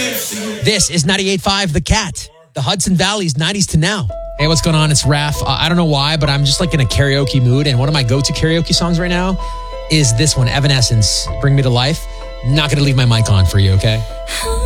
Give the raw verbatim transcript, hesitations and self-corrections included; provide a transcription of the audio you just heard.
This is ninety-eight point five The Cat, the Hudson Valley's nineties to now. Hey, what's going on? It's Raph. Uh, I don't know why, but I'm just like in a karaoke mood. And one of my go-to karaoke songs right now is this one, Evanescence, Bring Me to Life. Not going to leave my mic on for you, okay?